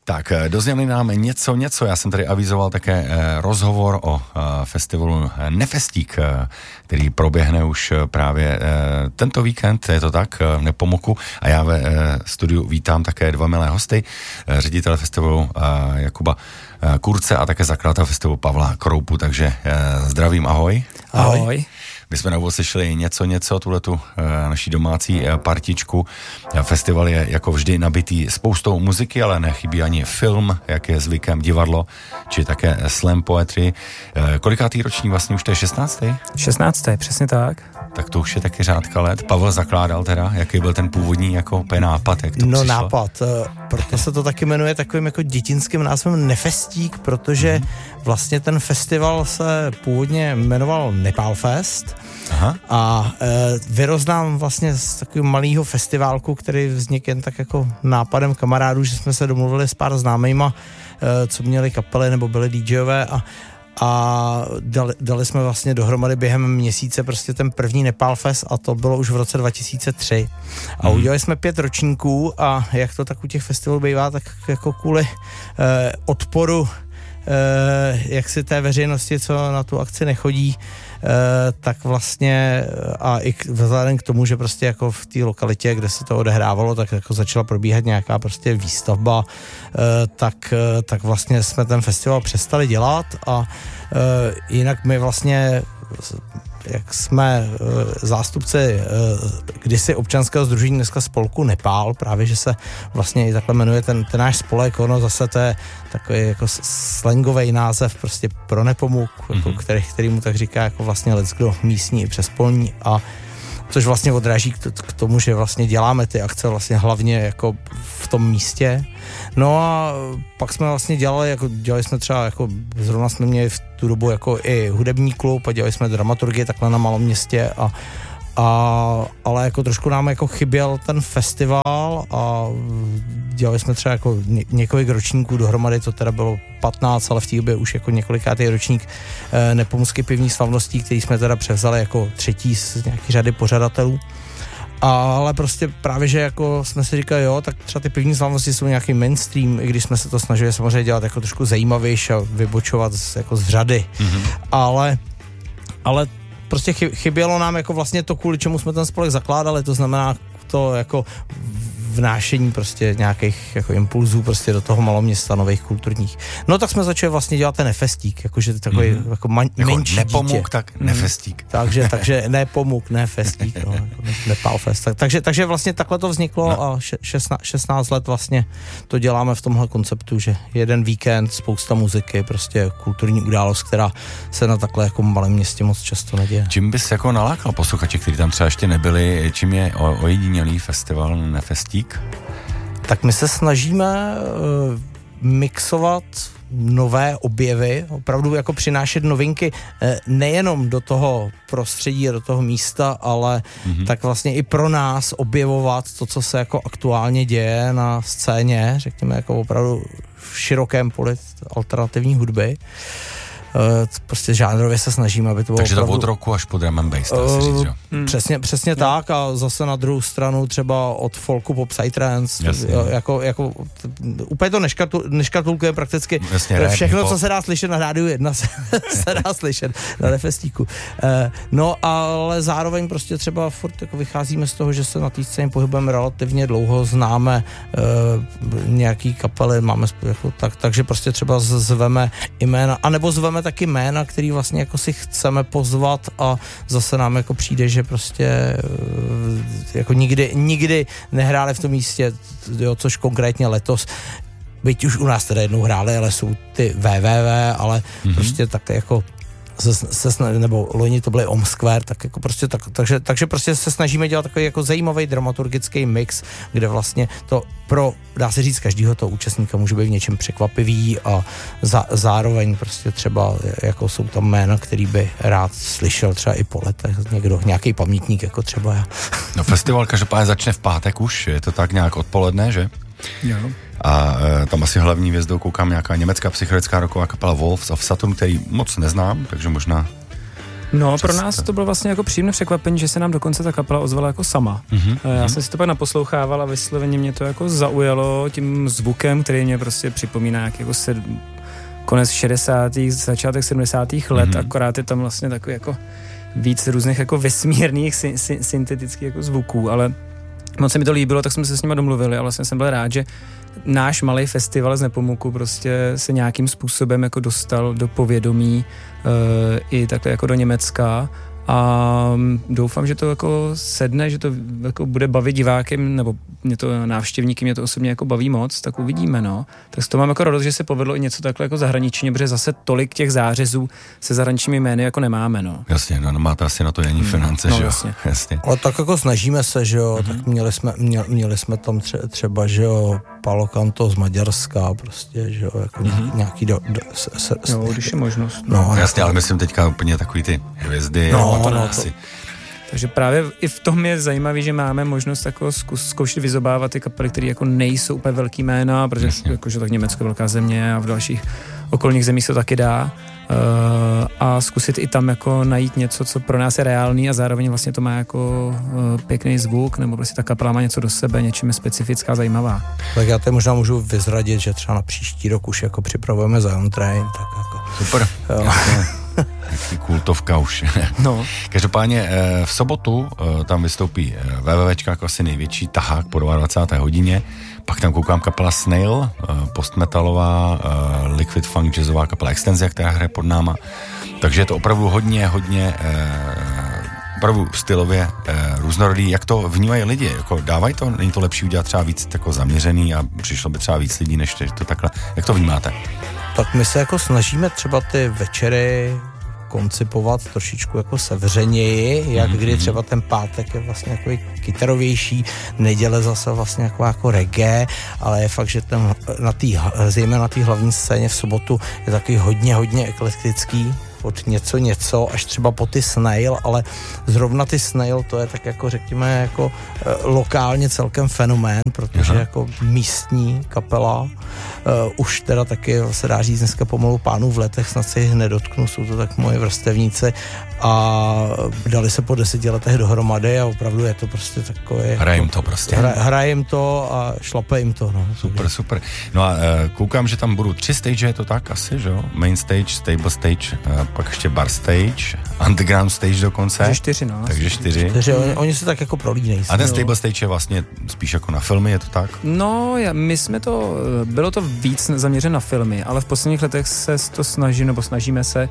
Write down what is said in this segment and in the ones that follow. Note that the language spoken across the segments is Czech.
Tak, dozněli nám něco. Já jsem tady avizoval také rozhovor o festivalu Nefestík, který proběhne už právě tento víkend, je to tak, v Nepomuku. A já ve studiu vítám také dva milé hosty, ředitele festivalu Jakuba Kurce a také zakladatel festivalu Pavla Kroupu, takže zdravím, ahoj. Ahoj. My jsme na úvod slyšeli něco, tuhletu naší domácí partičku. Festival je jako vždy nabitý spoustou muziky, ale nechybí ani film, jak je zvykem, divadlo, či také slam poetry. Kolikátý roční vlastně už to je 16. 16. přesně tak. Tak to už je taky řádka let. Pavel zakládal teda, jaký byl ten původní jako nápad, jak to přišlo? Nápad, proto se to taky jmenuje takovým jako dětinským názvem Nefestík, protože vlastně ten festival se původně jmenoval Nepal Fest. Aha. A vyroznám vlastně z takového malého festiválku, který vznikl jen tak jako nápadem kamarádů, že jsme se domluvili s pár známejma, co měli kapely nebo byli DJové a dali jsme vlastně dohromady během měsíce prostě ten první Nepal Fest a to bylo už v roce 2003. A udělali jsme 5 ročníků a jak to tak u těch festivalů bývá, tak jako kvůli odporu jak si té veřejnosti, co na tu akci nechodí, tak vlastně a i vzhledem k tomu, že prostě jako v té lokalitě, kde se to odehrávalo, tak jako začala probíhat nějaká prostě výstavba, tak vlastně jsme ten festival přestali dělat a jinak my vlastně jak jsme zástupci kdysi občanského sdružení, dneska spolku Nepál, právě, že se vlastně i takhle jmenuje ten náš spolek, ono zase to je takový jako slangový název prostě pro Nepomuk, jako který mu tak říká jako vlastně leckdo místní i přespolní a což vlastně odráží k tomu, že vlastně děláme ty akce vlastně hlavně jako v tom místě. No a pak jsme vlastně dělali jsme třeba jako, zrovna jsme měli v tu dobu jako i hudební klub a dělali jsme dramaturgii takhle na malom městě ale jako trošku nám jako chyběl ten festival a dělali jsme třeba jako několik ročníků dohromady, to teda bylo 15, ale v té době už jako několikátý ročník Nepomucké pivní slavností, který jsme teda převzali jako třetí z nějaký řady pořadatelů. Ale prostě právě, že jako jsme si říkali, jo, tak třeba ty pivní slavnosti jsou nějaký mainstream, i když jsme se to snažili samozřejmě dělat jako trošku zajímavější a vybočovat jako z řady. Ale prostě chybělo nám jako vlastně to, kvůli čemu jsme ten spolek zakládali, to znamená to jako vnášení prostě nějakých jako impulzů prostě do toho maloměsta nových kulturních. No tak jsme začali vlastně dělat ten Nefestík, jakože takový jako menší Nepomuk, dítě. tak Nefestík. Takže Nepomuk, Nefestík, no, Nepal Fest. Takže vlastně takhle to vzniklo a 16 let vlastně to děláme v tomhle konceptu, že jeden víkend, spousta muziky, prostě kulturní událost, která se na takhle jako malém městě moc často neděje. Čím bys jako nalákal posluchači, kteří tam třeba ještě nebyli, čím je ojedinělý festival Nefestík? Tak my se snažíme mixovat nové objevy, opravdu jako přinášet novinky nejenom do toho prostředí, do toho místa, ale tak vlastně i pro nás objevovat to, co se jako aktuálně děje na scéně, řekněme jako opravdu v širokém poli alternativní hudby. Prostě žánrově se snažíme, aby to bylo takže opravdu... to od roku až po drum and bass, to si říct, jo? Přesně tak a zase na druhou stranu třeba od folku po psytrance, jako úplně to neškatulkuje prakticky všechno, co se dá slyšet na Rádiu 1 se dá slyšet na Nefestíku. No ale zároveň prostě třeba furt jako vycházíme z toho, že se na té scéně pohybujeme relativně dlouho, známe nějaký kapely, máme jako takže prostě třeba zveme jména, anebo zveme taky jména, který vlastně jako si chceme pozvat a zase nám jako přijde, že prostě jako nikdy nehráli v tom místě, jo, což konkrétně letos, byť už u nás teda jednou hráli, ale jsou ty www, ale prostě tak jako nebo loni to byly Om Square, tak jako prostě takže prostě se snažíme dělat takový jako zajímavý dramaturgický mix, kde vlastně to dá se říct, každýho toho účastníka může být v něčem překvapivý a zároveň prostě třeba jako jsou tam jména, který by rád slyšel třeba i po letech nějaký pamětník jako třeba já. No festival každopádně začne v pátek už, je to tak nějak odpoledne, že? Jo. A tam asi hlavní hvězdou koukám nějaká německá psychedelická rocková kapela Wolves of Saturn, který moc neznám, takže možná No, pro nás to bylo vlastně jako příjemné překvapení, že se nám dokonce ta kapela ozvala jako sama. Já jsem si to pak naposlouchával a vysloveně mě to jako zaujalo tím zvukem, který mě prostě připomíná jak jako konec 60. začátek 70. let, akorát je tam vlastně takový jako víc různých jako vesmírných syntetických jako zvuků, ale moc se mi to líbilo, tak jsme se s nima domluvili a vlastně jsem byl rád, že náš malý festival z Nepomuku prostě se nějakým způsobem jako dostal do povědomí i takhle jako do Německa a doufám, že to jako sedne, že to jako bude bavit divákem, nebo mě to návštěvníky, mě to osobně jako baví moc, tak uvidíme, no. Tak to mám jako radost, že se povedlo i něco takhle jako zahraničně, protože zase tolik těch zářezů se zahraničními jmény jako nemáme, no. Jasně, no máte asi na to ani finance, že jo? Jasně. Ale tak jako snažíme se, že jo, tak měli jsme tam třeba, že jo, Palo Kanto z Maďarska, prostě, že jo, jako nějaký když je možnost. No, jasně, ale myslím teďka úplně takový ty hvězdy. Takže právě i v tom je zajímavý, že máme možnost jako zkoušet vyzobávat ty kapely, které jako nejsou úplně velký jména, protože jakože tak Německo velká země a v dalších okolních zemích se to taky dá. A zkusit i tam jako najít něco, co pro nás je reálný a zároveň vlastně to má jako pěkný zvuk, nebo prostě ta kapela má něco do sebe, něčím je specifická, zajímavá. Tak já to možná můžu vyzradit, že třeba na příští rok už jako připravujeme Zion Train, tak jako... Super, jaký kultovka už. No. Každopádně v sobotu tam vystoupí VVVčka jako asi největší tahák po 22. hodině, pak tam koukám kapela Snail, postmetalová, liquid funk jazzová kapela Extenzia, která hraje pod náma, takže je to opravdu hodně opravdu stylově různorodý. Jak to vnímají lidi? Jako dávají to? Není to lepší udělat třeba víc jako zaměřený a přišlo by třeba víc lidí, než to takhle? Jak to vnímáte? Tak my se jako snažíme třeba ty večery koncipovat trošičku jako sevřeněji, jak kdy třeba ten pátek je vlastně jako kytarovější, neděle zase vlastně jako reggae, ale je fakt, že ten zejména na té hlavní scéně v sobotu je takový hodně eklektický, od něco až třeba po ty Snail, ale zrovna ty Snail to je tak jako řekněme jako lokálně celkem fenomén, protože jako místní kapela už teda taky se dá říct dneska pomalu pánů v letech, snad si jich nedotknu, jsou to tak moje vrstevníci a dali se po 10 letech dohromady a opravdu je to prostě takové... Hraje jim to prostě. Hraje jim to a šlape jim to, no. Super. No a koukám, že tam budou 3 stage, je to tak asi, že jo? Main stage, stable stage, pak ještě bar stage, underground stage dokonce. Takže 4, no. Takže 4. Oni se tak jako prolínejí. A ten stable stage je vlastně spíš jako na filmy, je to tak? No, bylo to víc zaměřeno na filmy, ale v posledních letech se to snažíme se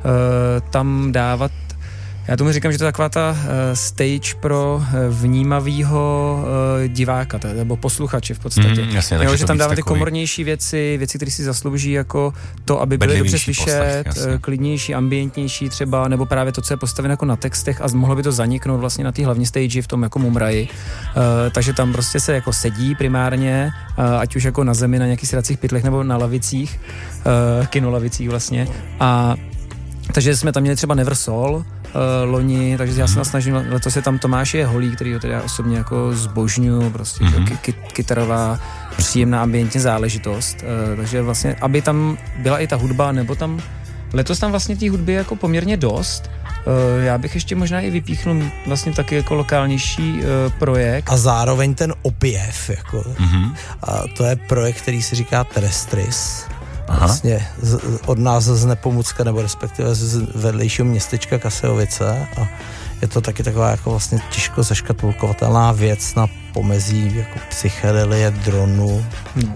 tam dávat. Já tomu říkám, že to je taková ta stage pro vnímavýho diváka, nebo posluchače v podstatě. Jasně, jo, že tam dávat ty komornější věci, které si zaslouží jako to, aby byly dobře slyšet, klidnější, ambientnější třeba, nebo právě to, co je postaveno jako na textech a mohlo by to zaniknout vlastně na té hlavní stage v tom jako mumraji. Takže tam prostě se jako sedí primárně, ať už jako na zemi, na nějakých sedacích pytlech nebo na lavicích, kinolavicích vlastně. A takže jsme tam měli třeba Never Soul loni, takže já se snažím, letos je tam Tomáš Holý, který ho teda osobně jako zbožňuju, prostě kytarová, příjemná ambientní záležitost, takže vlastně, aby tam byla i ta hudba, nebo tam, letos tam vlastně té hudby jako poměrně dost, já bych ještě možná i vypíchnul vlastně taky jako lokálnější projekt. A zároveň ten objev, jako, a to je projekt, který se říká Terrestris. Vlastně od nás z Nepomucka, nebo respektive z vedlejšího městečka Kasejovice a je to taky taková jako vlastně těžko zaškatulkovatelná věc na pomezí jako psychedelie, dronu.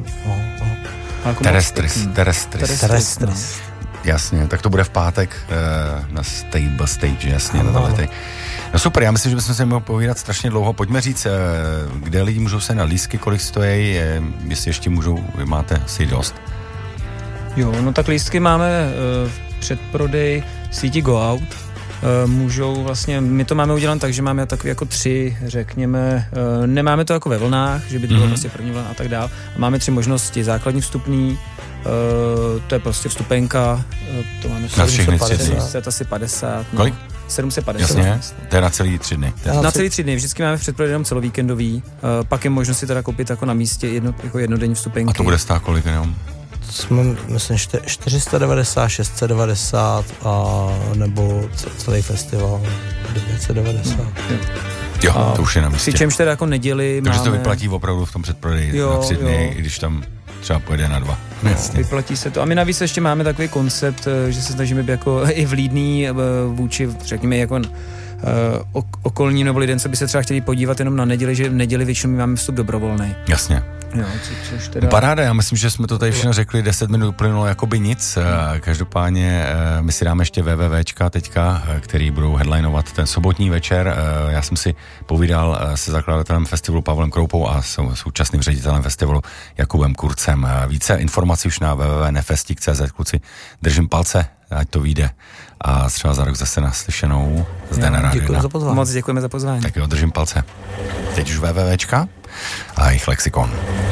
Terrestris. Jasně, tak to bude v pátek na Stable Stage, jasně. No super, já myslím, že bychom se mohli povídat strašně dlouho. Pojďme říct, kde lidi můžou se na lístky, kolik stojí, jestli ještě můžou, vy máte si dost. Jo, no tak lístky máme v předprodej síti Go Out. Můžou vlastně, my to máme udělat tak, že máme takový jako 3, řekněme, nemáme to jako ve vlnách, že by to bylo prostě první vlna a tak dál. Máme 3 možnosti, základní vstupný, to je prostě vstupenka, to máme 750, asi 50. Kolik? 750. Jasně, to je na celý 3 dny. Na celý 3 dny, vždycky máme v předprodej jenom celovíkendový, pak je možnost si teda koupit jako na místě jednodenní vstupenky. A to bude stát kolik jenom? jsme, myslím, 490, 690 a nebo celý festival 990. Jo, to už je na místě. Přičemž teda jako neděli takže máme... to vyplatí opravdu v tom předprodeji na 3 dny, i když tam třeba pojede na 2. Jasně. Vyplatí se to. A my navíc ještě máme takový koncept, že se snažíme být jako i vlídný vůči, řekněme, jako okolním nebo lidem, co by se třeba chtěli podívat jenom na neděli, že v neděli většinou my máme vstup dobrovolný. Jasně. Jo, což teda... Paráda, já myslím, že jsme to tady všechno řekli, 10 minut uplynulo jakoby nic. Každopádně my si dáme ještě wwwčka teďka, který budou headlinovat ten sobotní večer. Já jsem si povídal se zakladatelem festivalu Pavlem Kroupou a současným ředitelem festivalu Jakubem Kurcem. Více informací už na www.nefestik.cz. Kluci, držím palce, ať to vyjde. A třeba za rok zase naslyšenou zde na rádiu. Děkujeme za pozvání. Moc děkujeme za pozvání. Tak jo, držím palce. Teď už wwwčka a jejich lexikon.